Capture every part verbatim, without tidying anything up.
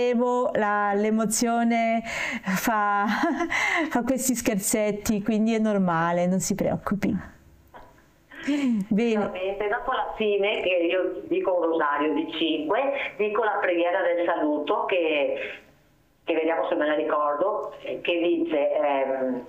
L'emozione fa, fa questi scherzetti, quindi è normale, non si preoccupi. Bene. Dopo la fine, che io dico un rosario di cinque, dico la preghiera del saluto che, che vediamo se me la ricordo, che dice ehm,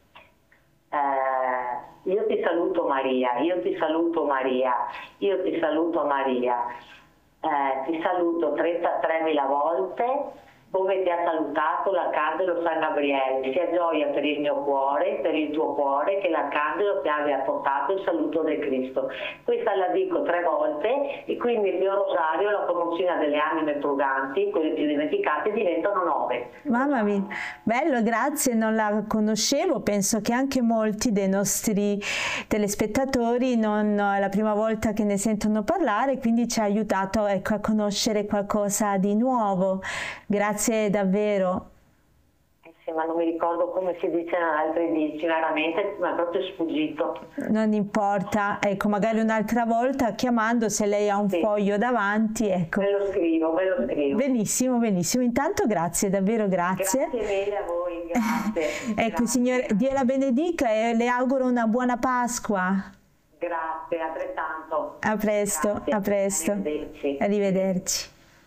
eh, io ti saluto Maria, io ti saluto Maria, io ti saluto Maria, eh, ti saluto trentatremila volte, come ti ha salutato l'arcangelo San Gabriele. Sia gioia per il mio cuore, per il tuo cuore, che l'arcangelo ti abbia portato il saluto del Cristo. Questa la dico tre volte e quindi il mio rosario, la promozione delle anime purganti, quelle più dimenticate, diventano nove. Mamma mia, bello, grazie, non la conoscevo, penso che anche molti dei nostri telespettatori non è la prima volta che ne sentono parlare, quindi ci ha aiutato, ecco, a conoscere qualcosa di nuovo. Grazie davvero. Eh sì, ma non mi ricordo come si dice nell'altro indizi, veramente mi è proprio sfuggito. Non importa, ecco, magari un'altra volta chiamando, se lei ha un sì. foglio davanti, ecco. Ve lo scrivo, ve lo scrivo. Benissimo, benissimo. Intanto grazie, davvero grazie. Grazie mille a voi, grazie. Ecco, grazie. Signore, Dio la benedica e le auguro una buona Pasqua. Grazie, altrettanto. A presto, grazie. a presto. Arrivederci. Arrivederci.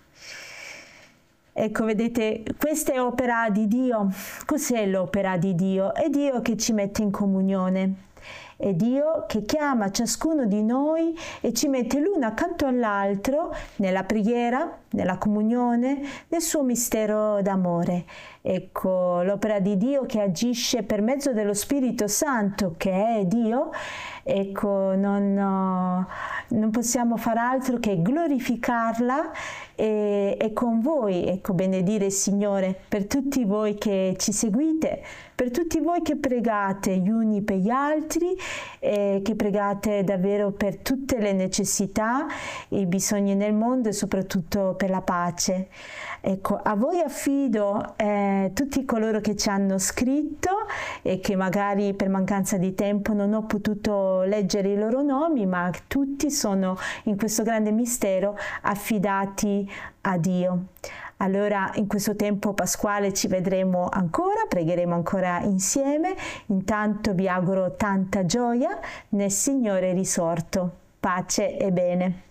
Ecco, vedete, questa è opera di Dio. Cos'è l'opera di Dio? È Dio che ci mette in comunione. È Dio che chiama ciascuno di noi e ci mette l'uno accanto all'altro nella preghiera, nella comunione, nel suo mistero d'amore. Ecco, l'opera di Dio che agisce per mezzo dello Spirito Santo, che è Dio. Ecco, non, no, non possiamo far altro che glorificarla e, e con voi, ecco, benedire il Signore per tutti voi che ci seguite, per tutti voi che pregate gli uni per gli altri, e che pregate davvero per tutte le necessità, i bisogni nel mondo e soprattutto per la pace. Ecco, a voi affido eh, tutti coloro che ci hanno scritto e che magari per mancanza di tempo non ho potuto leggere i loro nomi, ma tutti sono in questo grande mistero affidati a Dio. Allora in questo tempo pasquale ci vedremo ancora, pregheremo ancora insieme. Intanto vi auguro tanta gioia nel Signore risorto. Pace e bene.